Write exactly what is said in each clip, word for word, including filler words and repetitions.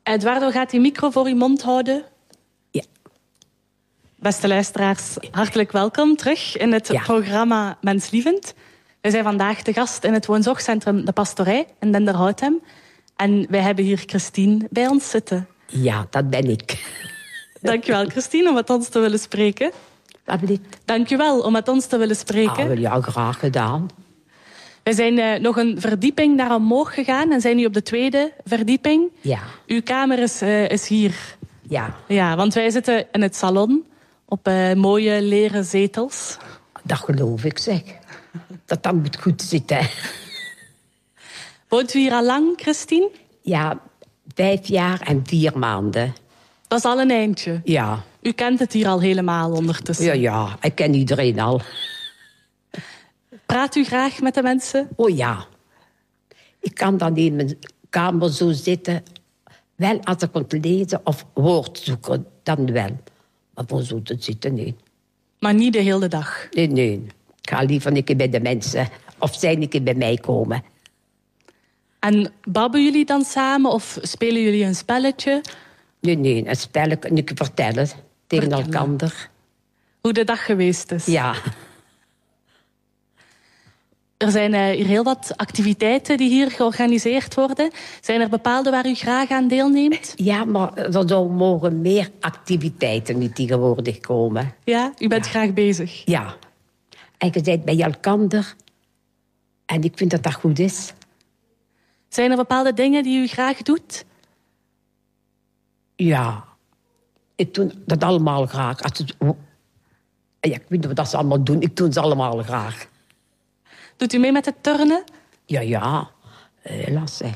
Eduardo gaat die micro voor uw mond houden. Ja. Beste luisteraars, hartelijk welkom terug in het ja. programma Menslievend. We zijn vandaag te gast in het woonzorgcentrum De Pastorij in Denderhoutem. En wij hebben hier Christine bij ons zitten. Ja, dat ben ik. Dankjewel, Christine, om met ons te willen spreken. Dankjewel om met ons te willen spreken. Ah, ja, graag gedaan. We zijn uh, nog een verdieping naar omhoog gegaan en zijn nu op de tweede verdieping. Ja. Uw kamer is, uh, is hier. Ja. Ja, want wij zitten in het salon op uh, mooie leren zetels. Dat geloof ik, zeg. Dat dat moet goed zitten. Woont u hier al lang, Christine? Ja, vijf jaar en vier maanden. Dat is al een eindje. Ja. U kent het hier al helemaal ondertussen. Ja, ja, ik ken iedereen al. Praat u graag met de mensen? Oh ja. Ik kan dan in mijn kamer zo zitten. Wel als ik moet lezen of woord zoeken, dan wel. Maar voor zo te zitten, nee. Maar niet de hele dag? Nee, nee. Ik ga liever een keer bij de mensen. Of zij een keer bij mij komen. En babbelen jullie dan samen of spelen jullie een spelletje? Nee, nee, een spelletje kan ik vertellen. Tegen elkaar. Hoe de dag geweest is? Ja. Er zijn uh, hier heel wat activiteiten die hier georganiseerd worden. Zijn er bepaalde waar u graag aan deelneemt? Ja, maar er mogen meer activiteiten nu tegenwoordig komen. Ja, u bent ja. graag bezig? Ja. En je bent bij elkaar. En ik vind dat dat goed is. Zijn er bepaalde dingen die u graag doet? Ja. Ik doe dat allemaal graag. Als het... ja, ik weet niet wat ze allemaal doen. Ik doe ze allemaal graag. Doet u mee met het turnen? Ja, ja. Helaas zeg.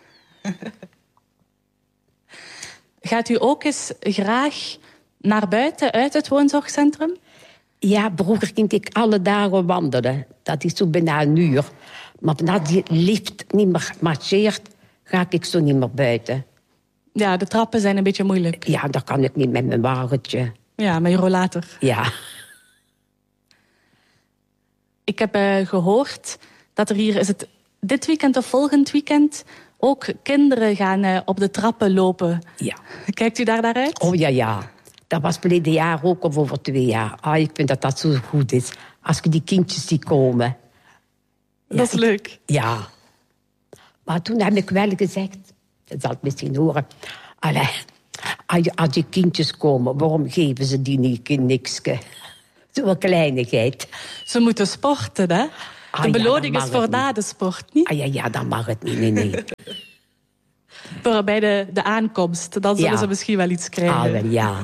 Gaat u ook eens graag naar buiten uit het woonzorgcentrum? Ja, vroeger ging ik alle dagen wandelen. Dat is zo bijna een uur. Maar nadat die lift niet meer marcheert, ga ik zo niet meer buiten. Ja, de trappen zijn een beetje moeilijk. Ja, dat kan ik niet met mijn wagentje. Ja, met je rollator. Ja. Ik heb uh, gehoord dat er hier, is het dit weekend of volgend weekend, ook kinderen gaan uh, op de trappen lopen. Ja. Kijkt u daar naar uit? Oh ja, ja. Dat was verleden jaar ook, of over twee jaar. Ah, ik vind dat dat zo goed is. Als je die kindjes ziet komen. Ja, dat is leuk. Ik, ja. Maar toen heb ik wel gezegd, dat zal het misschien horen. Allee, als die kindjes komen, waarom geven ze die niet niks? Zo'n kleinigheid. Ze moeten sporten, hè? Ah, de beloning ja, is voor na de sport, niet? Ah ja, ja, dan mag het niet, nee, nee. Voor bij de, de aankomst, dan zullen ja. ze misschien wel iets krijgen. Ah, wel, ja.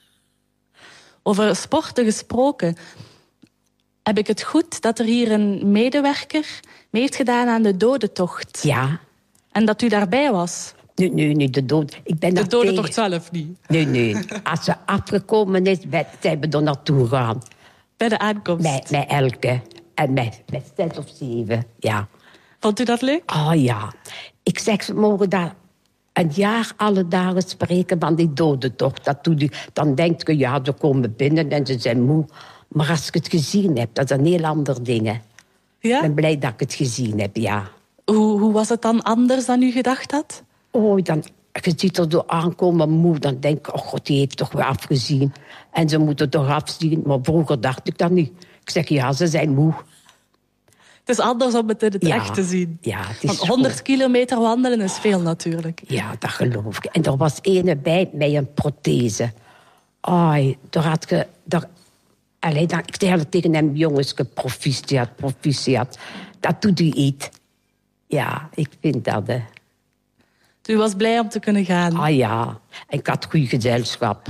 Over sporten gesproken, heb ik het goed dat er hier een medewerker mee heeft gedaan aan de dodentocht? Ja. En dat u daarbij was? Nee, nee, niet de dood. Ik ben de dodentocht tegen... zelf niet? Nee, nee. Als ze afgekomen is, zijn we er naartoe gegaan. Bij de aankomst? Met, met Elke. En met, met zes of zeven, ja. Vond u dat leuk? Oh ja. Ik zeg, ze mogen daar een jaar alle dagen spreken van die dodentocht. Dat doet u. Dan denk je, ja, ze komen binnen en ze zijn moe. Maar als ik het gezien heb, dat zijn heel andere dingen. Ja? Ik ben blij dat ik het gezien heb, ja. Hoe, hoe was het dan anders dan u gedacht had? Oh, dan, je ziet er zo aankomen moe. Dan denk ik, oh god, die heeft toch weer afgezien. En ze moeten toch afzien. Maar vroeger dacht ik dat niet. Ik zeg, ja, ze zijn moe. Het is anders om het in het ja, echt te zien. Ja, het is Want honderd kilometer wandelen is veel natuurlijk. Ja, dat geloof ik. En er was ene bij met een prothese. Ai, daar had je... Daar, allee, dan, ik zei tegen hem, jongens, proficiat, proficiat. Dat doet u iets. Ja, ik vind dat... Uh... U was blij om te kunnen gaan? Ah ja, en ik had goed gezelschap.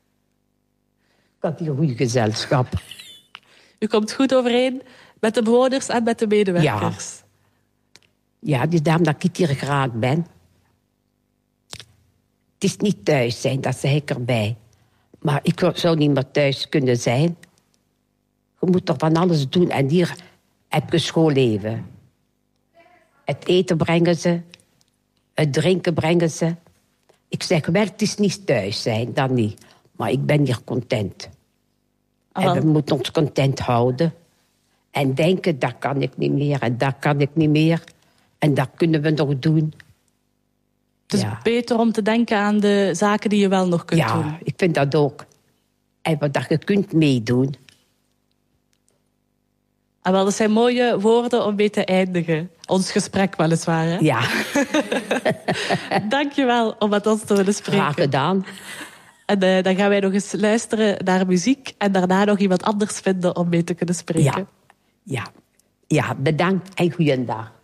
Ik had hier goed gezelschap. U komt goed overeen met de bewoners en met de medewerkers? Ja, ja, dus daarom dat ik hier graag ben. Het is niet thuis zijn, dat zeg ik erbij. Maar ik zou niet meer thuis kunnen zijn. Je moet er van alles doen. En hier heb je schoolleven. Het eten brengen ze. Het drinken brengen ze. Ik zeg wel, het is niet thuis zijn, dan niet. Maar ik ben hier content. Oh. En we moeten ons content houden. En denken, dat kan ik niet meer en dat kan ik niet meer. En dat kunnen we nog doen. Het is ja. beter om te denken aan de zaken die je wel nog kunt ja, doen. Ja, ik vind dat ook. En wat dat je kunt meedoen. En wel, dat zijn mooie woorden om mee te eindigen. Ons gesprek weliswaar, hè? Ja. Dank je wel om met ons te willen spreken. Graag gedaan. En uh, dan gaan wij nog eens luisteren naar muziek en daarna nog iemand anders vinden om mee te kunnen spreken. Ja, ja. ja bedankt en goeiedag.